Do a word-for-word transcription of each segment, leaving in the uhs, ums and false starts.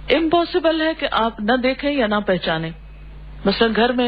Impossible ہے کہ آپ نہ دیکھیں یا نہ پہچانیں. مثلا گھر میں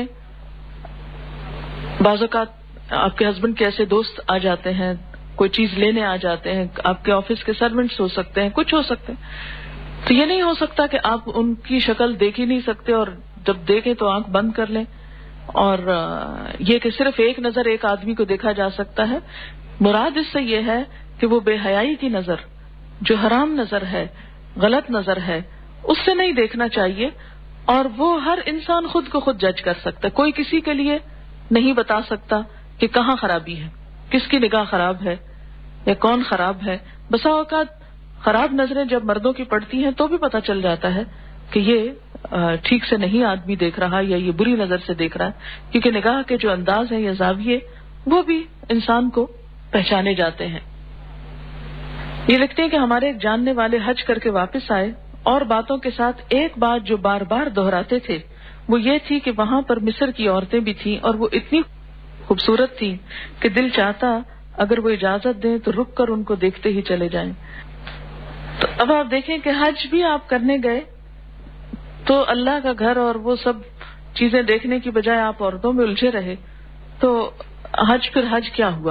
بعض اوقات آپ کے ہسبینڈ کے ایسے دوست آ جاتے ہیں, کوئی چیز لینے آ جاتے ہیں, آپ کے آفس کے سرونٹس ہو سکتے ہیں, کچھ ہو سکتے ہیں, تو یہ نہیں ہو سکتا کہ آپ ان کی شکل دیکھ ہی نہیں سکتے اور جب دیکھیں تو آنکھ بند کر لیں, اور یہ کہ صرف ایک نظر ایک آدمی کو دیکھا جا سکتا ہے. مراد اس سے یہ ہے کہ وہ بے حیائی کی نظر, جو حرام نظر ہے, غلط نظر ہے, اس سے نہیں دیکھنا چاہیے. اور وہ ہر انسان خود کو خود جج کر سکتا ہے, کوئی کسی کے لیے نہیں بتا سکتا کہ کہاں خرابی ہے, کس کی نگاہ خراب ہے یا کون خراب ہے. بسا اوقات خراب نظریں جب مردوں کی پڑتی ہیں تو بھی پتہ چل جاتا ہے کہ یہ ٹھیک سے نہیں آدمی دیکھ رہا یا یہ بری نظر سے دیکھ رہا ہے, کیونکہ نگاہ کے جو انداز ہیں یا زاویے وہ بھی انسان کو پہچانے جاتے ہیں. یہ لکھتے ہیں کہ ہمارے ایک جاننے والے حج کر کے واپس آئے اور باتوں کے ساتھ ایک بات جو بار بار دہراتے تھے وہ یہ تھی کہ وہاں پر مصر کی عورتیں بھی تھیں اور وہ اتنی خوبصورت تھیں کہ دل چاہتا اگر وہ اجازت دیں تو رک کر ان کو دیکھتے ہی چلے جائیں. تو اب آپ دیکھیں کہ حج بھی آپ کرنے گئے تو اللہ کا گھر اور وہ سب چیزیں دیکھنے کی بجائے آپ عورتوں میں الجھے رہے, تو حج پھر حج کیا ہوا؟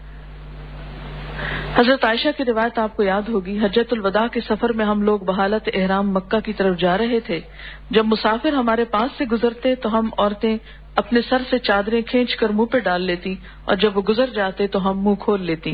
حضرت عائشہ کی روایت آپ کو یاد ہوگی, حجۃ الوداع کے سفر میں ہم لوگ بحالت احرام مکہ کی طرف جا رہے تھے. جب مسافر ہمارے پاس سے گزرتے تو ہم عورتیں اپنے سر سے چادریں کھینچ کر منہ پہ ڈال لیتی اور جب وہ گزر جاتے تو ہم منہ کھول لیتی.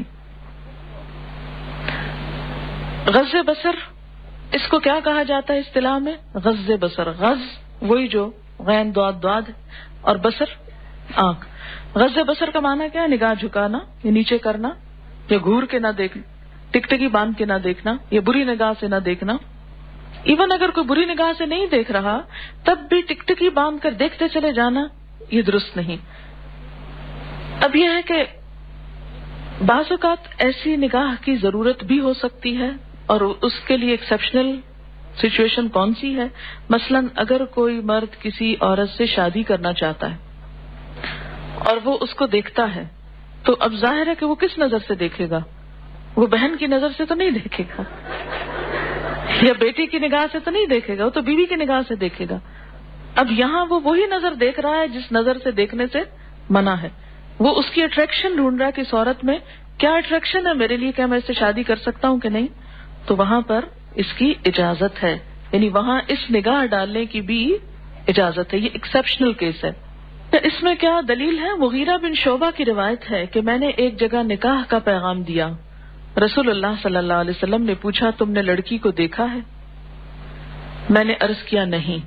غض بصر اس کو کیا کہا جاتا ہے اصطلاح میں؟ غض بصر. غض وہی جو غین داد داد اور بصر آنکھ. غض بصر کا معنی کیا ہے؟ نگاہ جھکانا یا نیچے کرنا یا گھور کے نہ دیکھنا, ٹکٹکی باندھ کے نہ دیکھنا یا بری نگاہ سے نہ دیکھنا. ایون اگر کوئی بری نگاہ سے نہیں دیکھ رہا تب بھی ٹکٹکی باندھ کر دیکھتے چلے جانا یہ درست نہیں. اب یہ ہے کہ بعض اوقات ایسی نگاہ کی ضرورت بھی ہو سکتی ہے اور اس کے لیے ایکسیپشنل سچویشن کون سی ہے؟ مثلا اگر کوئی مرد کسی عورت سے شادی کرنا چاہتا ہے اور وہ اس کو دیکھتا ہے تو اب ظاہر ہے کہ وہ کس نظر سے دیکھے گا؟ وہ بہن کی نظر سے تو نہیں دیکھے گا یا بیٹی کی نگاہ سے تو نہیں دیکھے گا, وہ تو بیوی کی نگاہ سے دیکھے گا. اب یہاں وہ وہی نظر دیکھ رہا ہے جس نظر سے دیکھنے سے منع ہے. وہ اس کی اٹریکشن ڈھونڈ رہا ہے کہ اس عورت میں کیا اٹریکشن ہے میرے لیے, کیا میں اس سے شادی کر سکتا ہوں کہ نہیں. تو وہاں پر اس کی اجازت ہے, یعنی وہاں اس نگاہ ڈالنے کی بھی اجازت ہے. یہ ایکسیپشنل کیس ہے. اس میں کیا دلیل ہے؟ مغیرہ بن شعبہ کی روایت ہے کہ میں نے ایک جگہ نکاح کا پیغام دیا. رسول اللہ صلی اللہ علیہ وسلم نے پوچھا تم نے لڑکی کو دیکھا ہے؟ میں نے عرض کیا نہیں.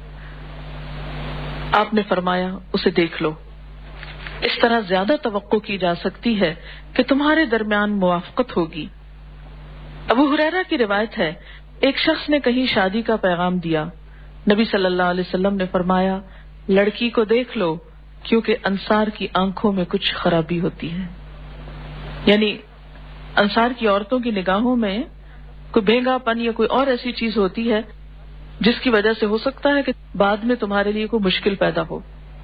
آپ نے فرمایا اسے دیکھ لو. اس طرح زیادہ توقع کی جا سکتی ہے کہ تمہارے درمیان موافقت ہوگی. ابو ہریرہ کی روایت ہے ایک شخص نے کہیں شادی کا پیغام دیا. نبی صلی اللہ علیہ وسلم نے فرمایا لڑکی کو دیکھ لو کیونکہ انصار کی آنکھوں میں کچھ خرابی ہوتی ہے. یعنی انصار کی عورتوں کی نگاہوں میں کوئی بھینگا پن یا کوئی اور ایسی چیز ہوتی ہے جس کی وجہ سے ہو سکتا ہے کہ بعد میں تمہارے لیے کوئی مشکل پیدا ہو.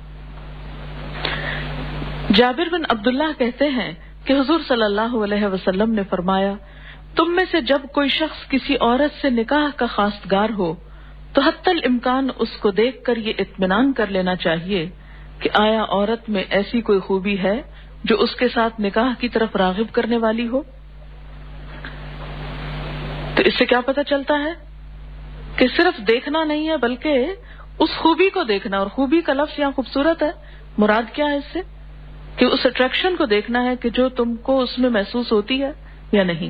جابر بن عبداللہ کہتے ہیں کہ حضور صلی اللہ علیہ وسلم نے فرمایا تم میں سے جب کوئی شخص کسی عورت سے نکاح کا خواستگار ہو تو حتی الامکان اس کو دیکھ کر یہ اطمینان کر لینا چاہیے کہ آیا عورت میں ایسی کوئی خوبی ہے جو اس کے ساتھ نکاح کی طرف راغب کرنے والی ہو. تو اس سے کیا پتہ چلتا ہے کہ صرف دیکھنا نہیں ہے بلکہ اس خوبی کو دیکھنا, اور خوبی کا لفظ یہاں خوبصورت ہے. مراد کیا ہے اس سے؟ کہ اس اٹریکشن کو دیکھنا ہے کہ جو تم کو اس میں محسوس ہوتی ہے یا نہیں.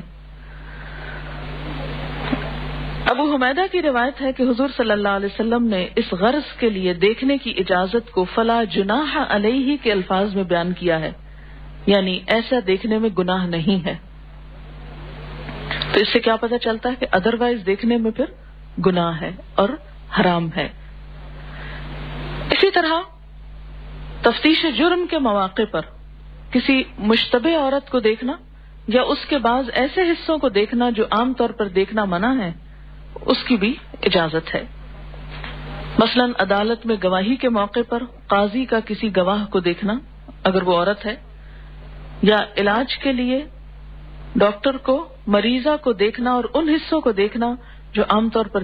ابو حمیدہ کی روایت ہے کہ حضور صلی اللہ علیہ وسلم نے اس غرض کے لیے دیکھنے کی اجازت کو فلا جناح علیہ کے الفاظ میں بیان کیا ہے, یعنی ایسا دیکھنے میں گناہ نہیں ہے. تو اس سے کیا پتہ چلتا ہے کہ ادروائز دیکھنے میں پھر گناہ ہے اور حرام ہے. اسی طرح تفتیش جرم کے مواقع پر کسی مشتبہ عورت کو دیکھنا یا اس کے بعض ایسے حصوں کو دیکھنا جو عام طور پر دیکھنا منع ہے, اس کی بھی اجازت ہے. مثلا عدالت میں گواہی کے موقع پر قاضی کا کسی گواہ کو دیکھنا اگر وہ عورت ہے, یا علاج کے لیے ڈاکٹر کو مریضہ کو دیکھنا اور ان حصوں کو دیکھنا جو عام طور پر